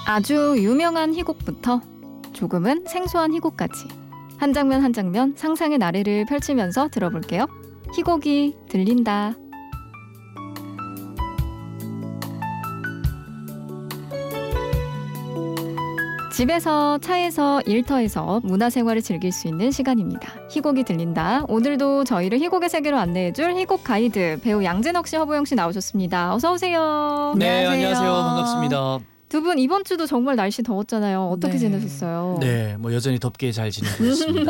아주 유명한 희곡부터 조금은 생소한 희곡까지 한 장면 한 장면 상상의 나래를 펼치면서 들어볼게요. 희곡이 들린다. 집에서, 차에서, 일터에서 문화생활을 즐길 수 있는 시간입니다. 희곡이 들린다. 오늘도 저희를 희곡의 세계로 안내해줄 희곡 가이드 배우 양진혁 씨, 허보영 씨 나오셨습니다. 어서 오세요. 네, 안녕하세요. 반갑습니다. 두 분 이번 주도 정말 날씨 더웠잖아요. 어떻게 지내셨어요? 네, 뭐 여전히 덥게 잘 지내고 있습니다.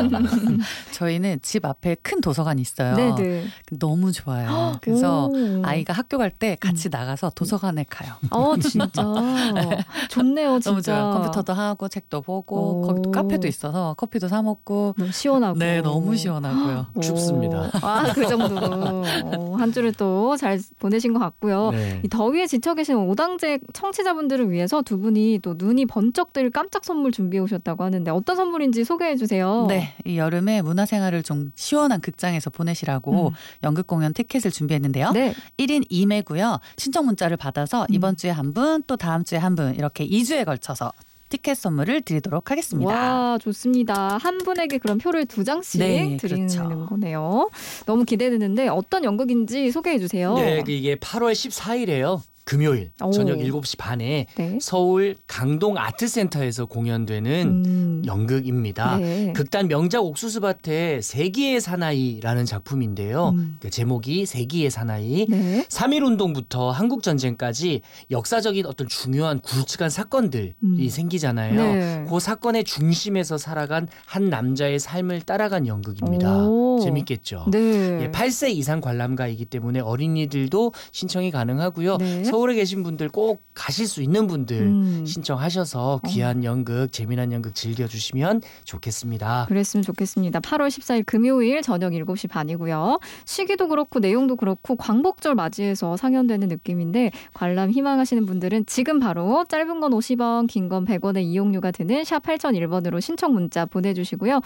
저희는 집 앞에 큰 도서관이 있어요. 네네. 너무 좋아요. 그래서 아이가 학교 갈 때 같이 나가서 도서관에 가요. 진짜 좋네요. 진짜. 너무 좋아요. 컴퓨터도 하고 책도 보고 거기 또 카페도 있어서 커피도 사 먹고 너무 시원하고. 네, 너무 시원하고요. 춥습니다. 그 정도로 한 주를 또 잘 보내신 것 같고요. 네. 이 더위에 지쳐 계신 오당제 청취자분들을 위해서 두 분이 또 눈이 번쩍 뜰 깜짝 선물 준비해 오셨다고 하는데 어떤 선물인지 소개해 주세요. 네, 이 여름에 문화생활을 좀 시원한 극장에서 보내시라고 연극 공연 티켓을 준비했는데요. 네. 1인 2매고요. 신청 문자를 받아서 이번 주에 한 분, 또 다음 주에 한 분 이렇게 2주에 걸쳐서 티켓 선물을 드리도록 하겠습니다. 와, 좋습니다. 한 분에게 그럼 표를 2장씩 네, 드리는 그렇죠. 거네요. 너무 기대되는데 어떤 연극인지 소개해 주세요. 네, 이게 8월 14일에요. 금요일 저녁 7시 반에 네. 서울 강동 아트센터에서 공연되는 연극입니다. 네. 극단 명작 옥수수밭의 세기의 사나이라는 작품인데요. 그 제목이 세기의 사나이. 네. 3.1운동부터 한국전쟁까지 역사적인 어떤 중요한 굵직한 사건들이 생기잖아요. 네. 그 사건의 중심에서 살아간 한 남자의 삶을 따라간 연극입니다. 오. 재밌겠죠? 네. 예, 8세 이상 관람가이기 때문에 어린이들도 신청이 가능하고요. 네. 서울에 계신 분들 꼭 가실 수 있는 분들 신청하셔서 귀한 연극, 재미난 연극 즐겨주시면 좋겠습니다. 그랬으면 좋겠습니다. 8월 14일 금요일 저녁 7시 반이고요. 시기도 그렇고 내용도 그렇고 광복절 맞이해서 상연되는 느낌인데 관람 희망하시는 분들은 지금 바로 짧은 건 50원, 긴 건 100원의 이용료가 드는 샵 8001번으로 신청 문자 보내주시고요.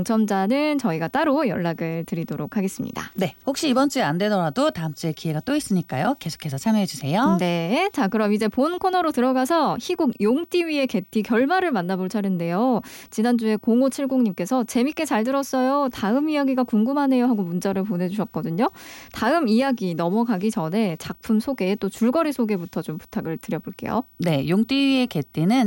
당첨자는 저희가 따로 연락을 드리도록 하겠습니다. 네, 혹시 이번 주에 안 되더라도 다음 주에 기회가 또 있으니까요. 계속해서 참여해주세요. 네, 자 그럼 이제 본 코너로 들어가서 희곡 용띠 위의 개띠 결말을 만나볼 차례인데요. 지난주에 0570님께서 재밌게 잘 들었어요. 다음 이야기가 궁금하네요 하고 문자를 보내주셨거든요. 다음 이야기 넘어가기 전에 작품 소개 또 줄거리 소개부터 좀 부탁을 드려볼게요. 네, 용띠위의 개띠는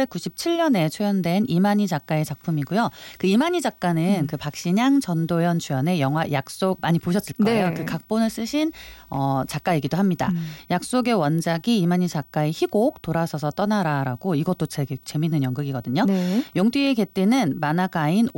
1997년에 초연된 이만희 작가의 작품이고요. 그 이만희 작가는 그 박신양, 전도연 주연의 영화 약속 많이 보셨을 거예요. 네. 그 각본을 쓰신 작가이기도 합니다. 약속의 원작이 이만희 작가의 희곡 돌아서서 떠나라라고 이것도 되게 재밌는 연극이거든요. 네. 용띠의 개띠는 만화가인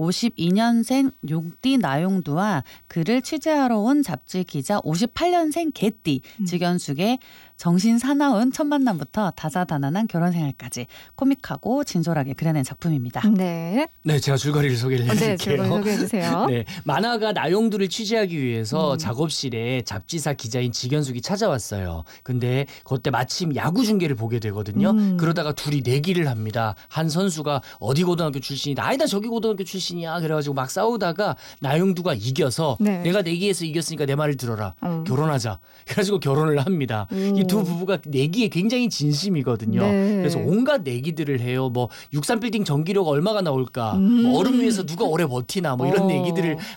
52년생 용띠 나용두와 그를 취재하러 온 잡지 기자 58년생 개띠 직연숙의 정신 사나운 첫 만남부터 다사다난한 결혼 생활까지 코믹하고 진솔하게 그려낸 작품입니다. 네. 네, 제가 줄거리를 소개를 해드릴게요. 네, 줄거리 소개해주세요. 네, 만화가 나용두를 취재하기 위해서 작업실에 잡지사 기자인 지견숙이 찾아왔어요. 근데 그때 마침 야구 중계를 보게 되거든요. 그러다가 둘이 내기를 합니다. 한 선수가 어디 고등학교 출신이다. 아니다, 저기 고등학교 출신이야. 그래가지고 막 싸우다가 나용두가 이겨서 네. 내가 내기에서 이겼으니까 내 말을 들어라. 결혼하자. 그래가지고 결혼을 합니다. 이 두 부부가 내기에 굉장히 진심이거든요. 네. 그래서 온갖 내기들을 해요. 뭐 63빌딩 전기료가 얼마가 나올까? 뭐 얼음 위에서 누가 오래 버티나? 뭐 이런 얘기들을